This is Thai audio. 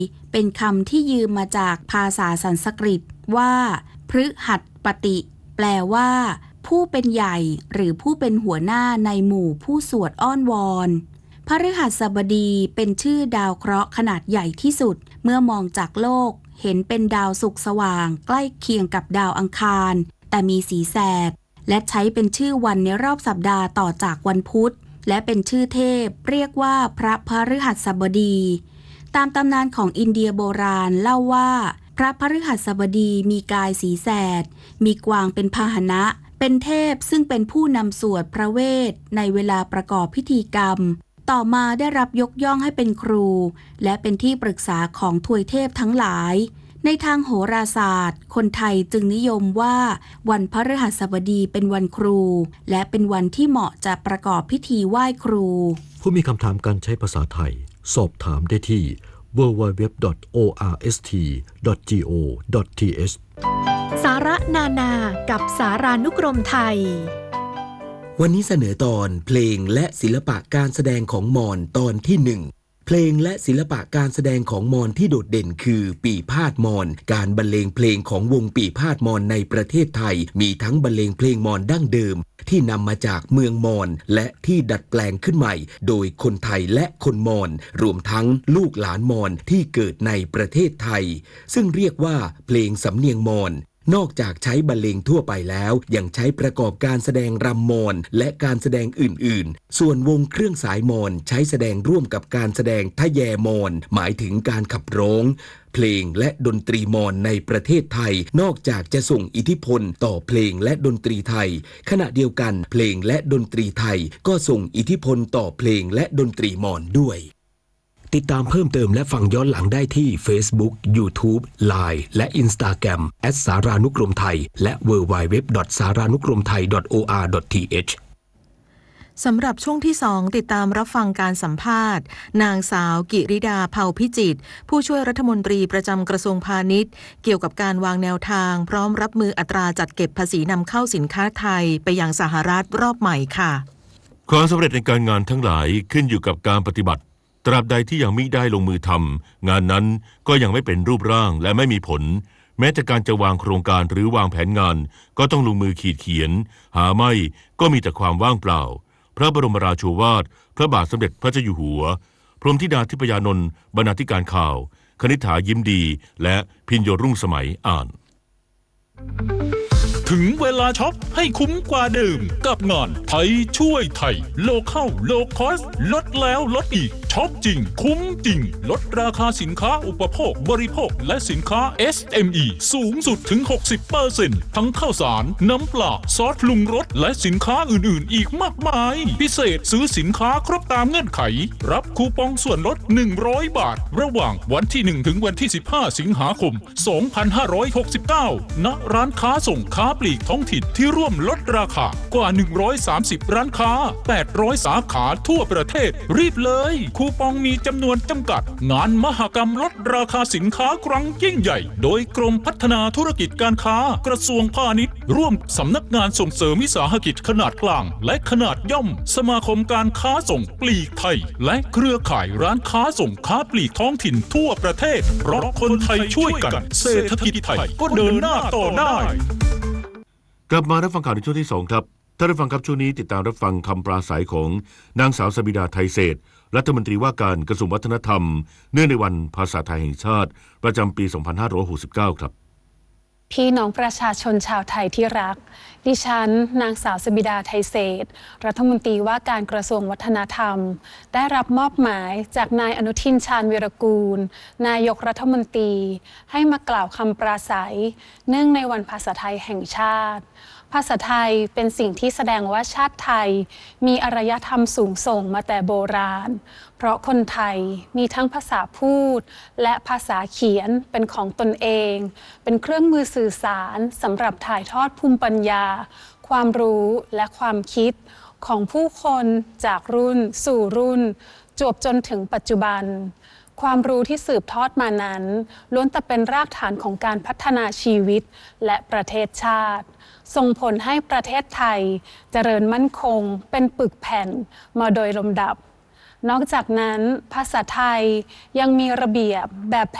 เป็นคำที่ยืมมาจากภาษาสันสกฤตว่าพฤหัสปติแปลว่าผู้เป็นใหญ่หรือผู้เป็นหัวหน้าในหมู่ผู้สวดอ้อนวอนพฤหัสบดีเป็นชื่อดาวเคราะห์ขนาดใหญ่ที่สุดเมื่อมองจากโลกเห็นเป็นดาวศุกร์สว่างใกล้เคียงกับดาวอังคารแต่มีสีแสดและใช้เป็นชื่อวันในรอบสัปดาห์ต่อจากวันพุธและเป็นชื่อเทพเรียกว่าพระพฤหัสบดีตามตำนานของอินเดียโบราณเล่าว่าพระพฤหัสบดีมีกายสีแสดมีกวางเป็นพาหนะเป็นเทพซึ่งเป็นผู้นำสวดพระเวทในเวลาประกอบพิธีกรรมต่อมาได้รับยกย่องให้เป็นครูและเป็นที่ปรึกษาของทวยเทพทั้งหลายในทางโหราศาสตร์คนไทยจึงนิยมว่าวันพฤหัสบดีเป็นวันครูและเป็นวันที่เหมาะจะประกอบพิธีไหว้ครูผู้มีคำถามการใช้ภาษาไทยสอบถามได้ที่ www.orst.go.th สาระนานากับสารานุกรมไทยวันนี้เสนอตอนเพลงและศิลปะการแสดงของมอญตอนที่ 1เพลงและศิลปะการแสดงของมอญที่โดดเด่นคือปี่พาทย์มอญการบรรเลงเพลงของวงปี่พาทย์มอญในประเทศไทยมีทั้งบรรเลงเพลงมอญดั้งเดิมที่นำมาจากเมืองมอญและที่ดัดแปลงขึ้นใหม่โดยคนไทยและคนมอญรวมทั้งลูกหลานมอญที่เกิดในประเทศไทยซึ่งเรียกว่าเพลงสำเนียงมอญนอกจากใช้บรรเลงทั่วไปแล้วยังใช้ประกอบการแสดงรำมอญและการแสดงอื่นๆส่วนวงเครื่องสายมอญใช้แสดงร่วมกับการแสดงทะแยมอญหมายถึงการขับร้องเพลงและดนตรีมอญในประเทศไทยนอกจากจะส่งอิทธิพลต่อเพลงและดนตรีไทยขณะเดียวกันเพลงและดนตรีไทยก็ส่งอิทธิพลต่อเพลงและดนตรีมอญด้วยติดตามเพิ่มเติมและฟังย้อนหลังได้ที่ Facebook, YouTube, Line และ Instagram @ สารานุกรมไทยและ www.saranukromthai.or.th สำหรับช่วงที่ 2ติดตามรับฟังการสัมภาษณ์นางสาวกิริดาเผ่าพิจิตรผู้ช่วยรัฐมนตรีประจำกระทรวงพาณิชย์เกี่ยวกับการวางแนวทางพร้อมรับมืออัตราจัดเก็บภาษีนำเข้าสินค้าไทยไปยังสหรัฐรอบใหม่ค่ะความสำเร็จในการงานทั้งหลายขึ้นอยู่กับการปฏิบัติตราบใดที่ยังมิได้ลงมือทำงานนั้นก็ยังไม่เป็นรูปร่างและไม่มีผลแม้แต่การจะวางโครงการหรือวางแผนงานก็ต้องลงมือขีดเขียนหาไม่ก็มีแต่ความว่างเปล่าพระบรมราโชวาทพระบาทสมเด็จพระเจ้าอยู่หัวพรหมธิดาทิพยานนท์บรรณาธิการข่าวคณิษฐายิ้มดีและพิญโยรุ่งสมัยอ่านถึงเวลาช็อปให้คุ้มกว่าเดิมกับงานไทยช่วยไทยโลคอลโลคอสลดแล้วลดอีกช็อปจริงคุ้มจริงลดราคาสินค้าอุปโภคบริโภคและสินค้า SME สูงสุดถึง 60% ทั้งข้าวสารน้ำปลาซอสปรุงรสและสินค้าอื่นๆอีกมากมายพิเศษซื้อสินค้าครบตามเงื่อนไขรับคูปองส่วนลด100 บาทระหว่างวันที่ 1 ถึงวันที่ 15 สิงหาคม 2569 ณ ร้านค้าส่งค้าปลีกท้องถิ่นที่ร่วมลดราคากว่า130ร้านค้า800สาขาทั่วประเทศรีบเลยคูปองมีจำนวนจำกัดงานมหกรรมลดราคาสินค้าครั้งยิ่งใหญ่โดยกรมพัฒนาธุรกิจการค้ากระทรวงพาณิชย์ร่วมสำนักงานส่งเสริมวิสาหกิจขนาดกลางและขนาดย่อมสมาคมการค้าส่งปลีกไทยและเครือข่ายร้านค้าส่งค้าปลีกท้องถิ่นทั่วประเทศเพราะคนไทยช่วยกันเศรษฐกิจไทยก็เดินหน้าต่อได้กลับมารับฟังข่าวในช่วงที่ 2ครับท่านผู้ฟังครับช่วงนี้ติดตามรับฟังคำปราศัยของนางสาวสบิดาไทยเศรษฐ์รัฐมนตรีว่าการกระทรวงวัฒนธรรมเนื่องในวันภาษาไทยแห่งชาติประจำปี 2569 ครับพี่น้องประชาชนชาวไทยที่รักดิฉันนางสาวสบิดาไทยเศรษฐ์รัฐมนตรีว่าการกระทรวงวัฒนธรรมได้รับมอบหมายจากนายอนุทินชาญวีรกูลนายกรัฐมนตรีให้มากล่าวคำปราศัยเนื่องในวันภาษาไทยแห่งชาติภาษาไทยเป็นสิ่งที่แสดงว่าชาติไทยมีอารยธรรมสูงส่งมาแต่โบราณเพราะคนไทยมีทั้งภาษาพูดและภาษาเขียนเป็นของตนเองเป็นเครื่องมือสื่อสารสำหรับถ่ายทอดภูมิปัญญาความรู้และความคิดของผู้คนจากรุ่นสู่รุ่นจวบจนถึงปัจจุบันความรู้ที่สืบทอดมานั้นล้วนแต่เป็นรากฐานของการพัฒนาชีวิตและประเทศชาติส่งผลให้ประเทศไทยเจริญมั่นคงเป็นปึกแผ่นมาโดยลำดับนอกจากนั้นภาษาไทยยังมีระเบียบแบบ